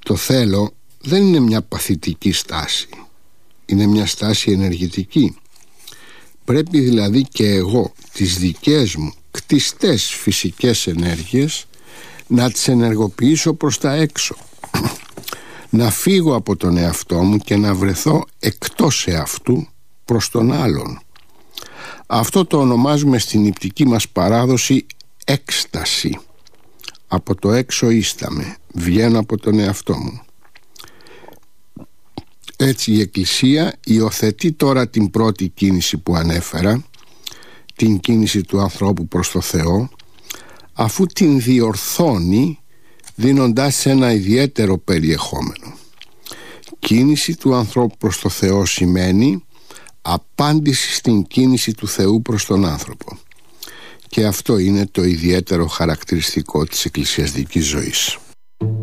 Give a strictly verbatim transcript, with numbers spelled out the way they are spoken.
Το θέλω δεν είναι μια παθητική στάση, είναι μια στάση ενεργητική. Πρέπει δηλαδή και εγώ τις δικές μου κτιστές φυσικές ενέργειες να τις ενεργοποιήσω προς τα έξω, να φύγω από τον εαυτό μου και να βρεθώ εκτός εαυτού προς τον άλλον. Αυτό το ονομάζουμε στην υπτική μας παράδοση έκσταση. Από το έξω ίσταμαι, βγαίνω από τον εαυτό μου. Έτσι η Εκκλησία υιοθετεί τώρα την πρώτη κίνηση που ανέφερα, την κίνηση του ανθρώπου προς το Θεό, αφού την διορθώνει δίνοντάς ένα ιδιαίτερο περιεχόμενο. Κίνηση του ανθρώπου προς το Θεό σημαίνει απάντηση στην κίνηση του Θεού προς τον άνθρωπο. Και αυτό είναι το ιδιαίτερο χαρακτηριστικό της εκκλησιαστικής ζωής.